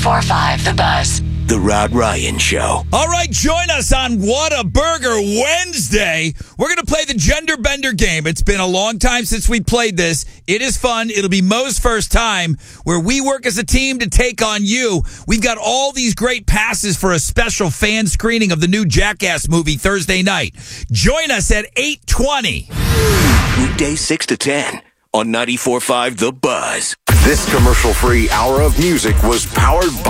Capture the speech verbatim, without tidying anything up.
ninety-four point five The Buzz. The Rod Ryan Show. All right, join us on What a Burger Wednesday. We're going to play the Gender Bender game. It's been a long time since we played this. It is fun. It'll be Mo's first time, where we work as a team to take on you. We've got all these great passes for a special fan screening of the new Jackass movie Thursday night. Join us at eight twenty. Weekdays six to ten on ninety-four point five The Buzz. This commercial-free hour of music was powered by